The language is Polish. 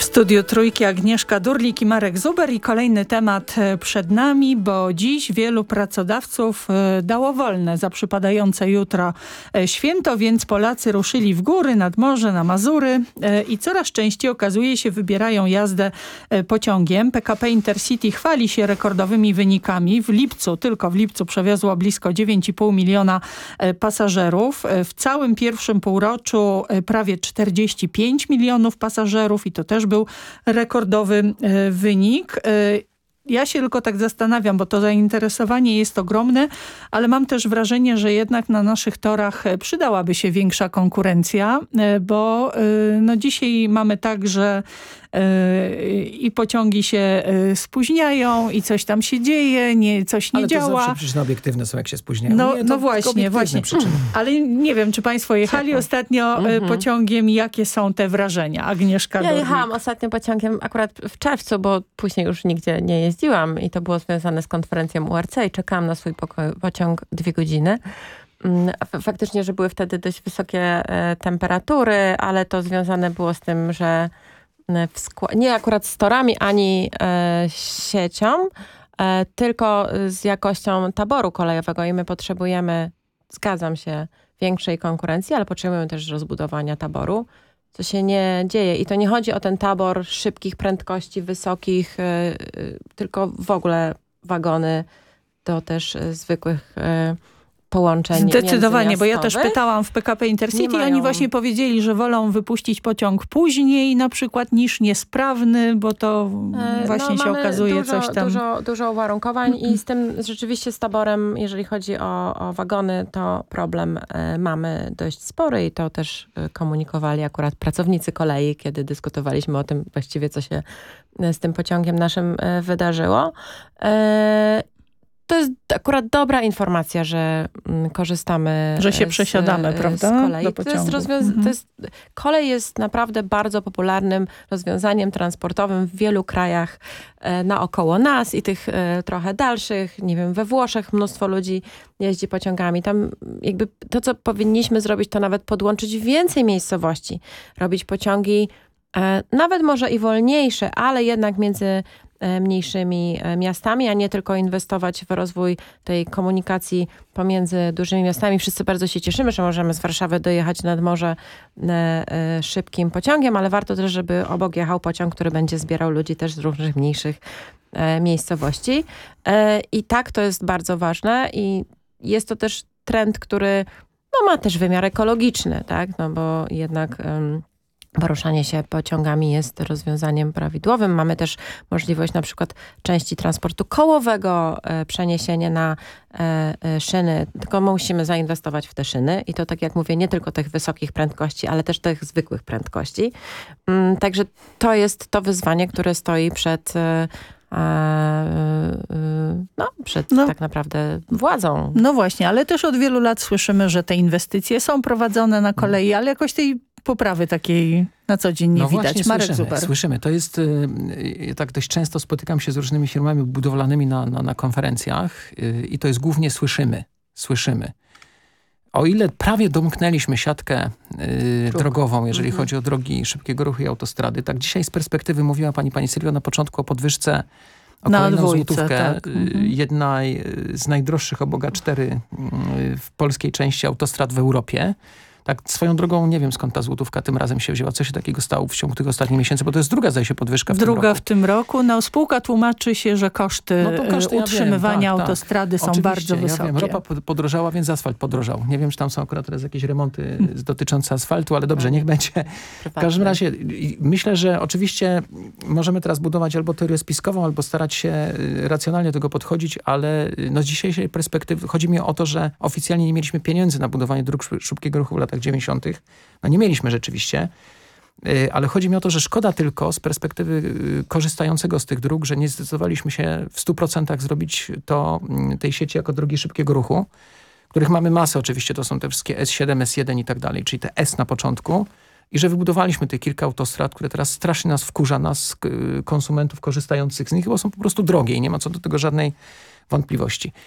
W studiu Trójki Agnieszka Durlik i Marek Zuber i kolejny temat przed nami, bo dziś wielu pracodawców dało wolne za przypadające jutro święto, więc Polacy ruszyli w góry, nad morze, na Mazury i coraz częściej okazuje się wybierają jazdę pociągiem. PKP Intercity chwali się rekordowymi wynikami. Tylko w lipcu przewiozło blisko 9,5 miliona pasażerów. W całym pierwszym półroczu prawie 45 milionów pasażerów i to też był rekordowy wynik. Ja się tylko tak zastanawiam, bo to zainteresowanie jest ogromne, ale mam też wrażenie, że jednak na naszych torach przydałaby się większa konkurencja, bo no dzisiaj mamy tak, że i pociągi się spóźniają i coś tam się dzieje, coś nie ale działa. Ale to zawsze przyczyny obiektywne są, jak się spóźniają. No właśnie. Przyczyny. Ale nie wiem, czy państwo jechali ostatnio pociągiem i jakie są te wrażenia? Agnieszka Ja jechałam ostatnio pociągiem akurat w czerwcu, bo później już nigdzie nie jeździłam i to było związane z konferencją URC i czekałam na swój pociąg 2 godziny. Faktycznie, że były wtedy dość wysokie temperatury, ale to związane było z tym, że nie akurat z torami, ani siecią, tylko z jakością taboru kolejowego i my potrzebujemy, zgadzam się, większej konkurencji, ale potrzebujemy też rozbudowania taboru, co się nie dzieje. I to nie chodzi o ten tabor szybkich prędkości, wysokich, tylko w ogóle wagony do też zwykłych połączeń. Zdecydowanie, bo ja też pytałam w PKP Intercity i oni właśnie powiedzieli, że wolą wypuścić pociąg później na przykład niż niesprawny, bo to właśnie się okazuje coś tam. Dużo uwarunkowań i z tym rzeczywiście z taborem, jeżeli chodzi o wagony, to problem mamy dość spory i to też komunikowali akurat pracownicy kolei, kiedy dyskutowaliśmy o tym właściwie, co się z tym pociągiem naszym wydarzyło. To jest akurat dobra informacja, że korzystamy że się przesiadamy, prawda? Z kolei. Do pociągu. Kolej jest naprawdę bardzo popularnym rozwiązaniem transportowym w wielu krajach naokoło nas i tych trochę dalszych. Nie wiem, we Włoszech mnóstwo ludzi jeździ pociągami. Tam jakby to, co powinniśmy zrobić, to nawet podłączyć więcej miejscowości. Robić pociągi nawet może i wolniejsze, ale jednak między mniejszymi miastami, a nie tylko inwestować w rozwój tej komunikacji pomiędzy dużymi miastami. Wszyscy bardzo się cieszymy, że możemy z Warszawy dojechać nad morze szybkim pociągiem, ale warto też, żeby obok jechał pociąg, który będzie zbierał ludzi też z różnych mniejszych miejscowości. I tak to jest bardzo ważne i jest to też trend, który ma też wymiar ekologiczny, tak? No bo jednak poruszanie się pociągami jest rozwiązaniem prawidłowym. Mamy też możliwość na przykład części transportu kołowego, przeniesienie na szyny, tylko musimy zainwestować w te szyny i to, tak jak mówię, nie tylko tych wysokich prędkości, ale też tych zwykłych prędkości. Także to jest to wyzwanie, które stoi przed tak naprawdę władzą. No właśnie, ale też od wielu lat słyszymy, że te inwestycje są prowadzone na kolei, ale jakoś tej poprawy takiej na co dzień nie widać. Marek Zuber. Słyszymy. To jest, tak dość często spotykam się z różnymi firmami budowlanymi na konferencjach i to jest głównie słyszymy. O ile prawie domknęliśmy siatkę drogową, jeżeli chodzi o drogi szybkiego ruchu i autostrady, tak dzisiaj z perspektywy mówiła pani Sylwia na początku o podwyżce o kolejną złotówkę. Tak. Jedna z najdroższych obok A4 w polskiej części autostrad w Europie. Tak, swoją drogą nie wiem, skąd ta złotówka tym razem się wzięła. Co się takiego stało w ciągu tych ostatnich miesięcy, bo to jest druga, zdaje się, podwyżka w tym roku. Druga w tym roku. No, spółka tłumaczy się, że koszty utrzymywania autostrady są bardzo wysokie. Ja wiem, ropa podrożała, więc asfalt podrożał. Nie wiem, czy tam są akurat teraz jakieś remonty dotyczące asfaltu, ale dobrze, niech będzie. W każdym razie myślę, że oczywiście możemy teraz budować albo teorię spiskową, albo starać się racjonalnie do tego podchodzić, ale z dzisiejszej perspektywy chodzi mi o to, że oficjalnie nie mieliśmy pieniędzy na budowanie dróg szybkiego ruchu w latach 90. No nie mieliśmy rzeczywiście, ale chodzi mi o to, że szkoda tylko z perspektywy korzystającego z tych dróg, że nie zdecydowaliśmy się w 100% zrobić tej sieci jako drogi szybkiego ruchu, których mamy masę oczywiście, to są te wszystkie S7, S1 i tak dalej, czyli te S na początku i że wybudowaliśmy tych kilka autostrad, które teraz strasznie nas wkurza, nas konsumentów korzystających z nich, bo są po prostu drogie i nie ma co do tego żadnej wątpliwości.